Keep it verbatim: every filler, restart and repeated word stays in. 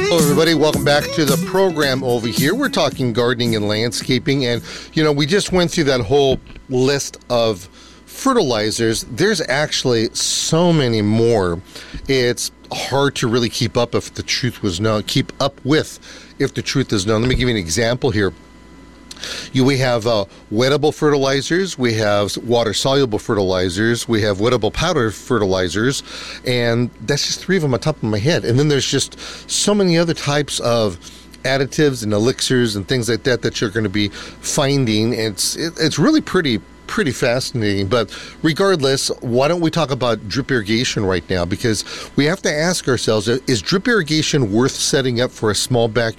Hello, everybody. Welcome back to the program over here. We're talking gardening and landscaping, and, you know, we just went through that whole list of fertilizers. There's actually so many more. It's hard to really keep up if the truth was known, keep up with if the truth is known. Let me give you an example here. You, we have uh, wettable fertilizers, we have water-soluble fertilizers, we have wettable powder fertilizers, and that's just three of them on top of my head. And then there's just so many other types of additives and elixirs and things like that that you're going to be finding. It's it, it's really pretty pretty fascinating. But regardless, why don't we talk about drip irrigation right now? Because we have to ask ourselves, is drip irrigation worth setting up for a small backyard